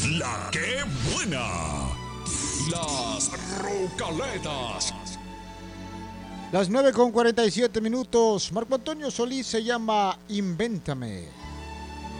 La que buena. Las Rucaletas. Las 9:47 minutos. Marco Antonio Solís se llama Invéntame.